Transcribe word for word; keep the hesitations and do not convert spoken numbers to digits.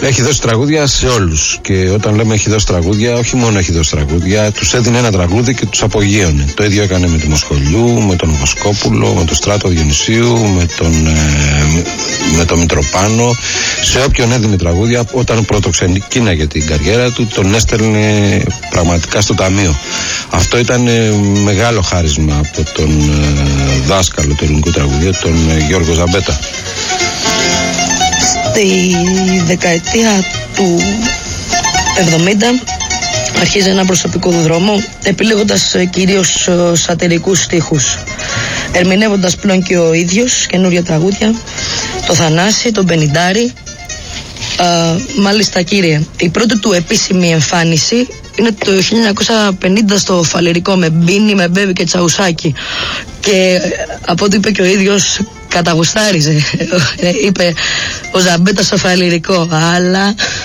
Έχει δώσει τραγούδια σε όλους. Και όταν λέμε έχει δώσει τραγούδια, όχι μόνο έχει δώσει τραγούδια, τους έδινε ένα τραγούδι και τους απογείωνε. Το ίδιο έκανε με τη Μοσχολιού, με τον Βοσκόπουλο, με τον Στράτο Διονυσίου, με τον, ε, με τον Μητροπάνο. Σε όποιον έδινε τραγούδια, όταν πρωτοξεκίναγε την καριέρα του, τον έστελνε πραγματικά στο ταμείο. Αυτό ήταν ε, μεγάλο χάρισμα από τον ε, δάσκαλο του ελληνικού τραγουδίου, τον ε, Γιώργο Ζαμπέτα. Στη δεκαετία του εβδομήντα αρχίζει ένα προσωπικό δρόμο, επιλέγοντας κυρίως σατυρικούς στίχους, ερμηνεύοντας πλέον και ο ίδιος καινούρια τραγούδια, το Θανάση, τον Πενιντάρη. Α, μάλιστα κύριε, η πρώτη του επίσημη εμφάνιση είναι το χίλια εννιακόσια πενήντα στο Φαλερικό με Μπίνι, με Μπέβι και Τσαουσάκι. Και από ό,τι είπε και ο ίδιος, καταγουστάριζε. Είπε ο Ζαμπέτας στο Φαλερικό, αλλά